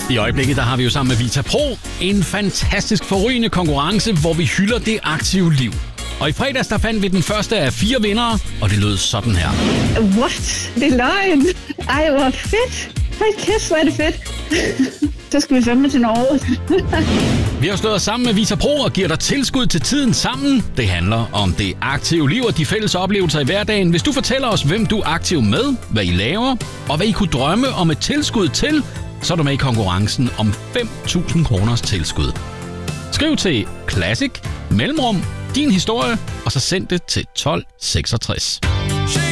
I øjeblikket der har vi jo sammen med Vita Pro en fantastisk forrygende konkurrence, hvor vi hylder det aktive liv. Og i fredags der fandt vi den første af 4 vindere, og det lød sådan her. What? Det er løgn. Ej, hvor fedt. Hold kæft, hvor er det fedt. Så skal vi fandme til Norge. Vi har stået sammen med Vita Pro og giver dig tilskud til tiden sammen. Det handler om det aktive liv og de fælles oplevelser i hverdagen. Hvis du fortæller os, hvem du er aktiv med, hvad I laver, og hvad I kunne drømme om et tilskud til, så er du med i konkurrencen om 5.000 kroners tilskud. Skriv til Classic, mellemrum, din historie, og så send det til 1266.